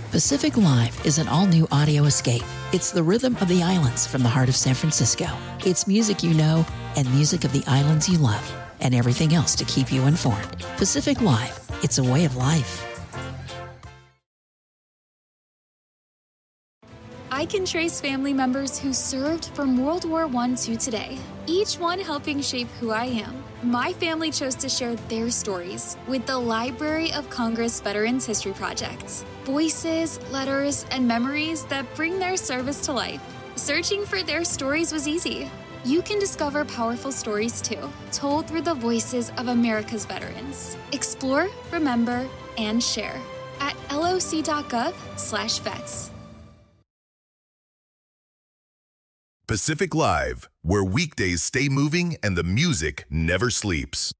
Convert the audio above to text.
Pacific Live is an all-new audio escape. It's the rhythm of the islands from the heart of San Francisco. It's music you know and music of the islands you love and everything else to keep you informed. Pacific Live, it's a way of life. I can trace family members who served from World War I to today, each one helping shape who I am. My family chose to share their stories with the Library of Congress Veterans History Project. Voices, letters, and memories that bring their service to life. Searching for their stories was easy. You can discover powerful stories too, told through the voices of America's veterans. Explore, remember, and share at loc.gov/vets. Pacific Live, where weekdays stay moving and the music never sleeps.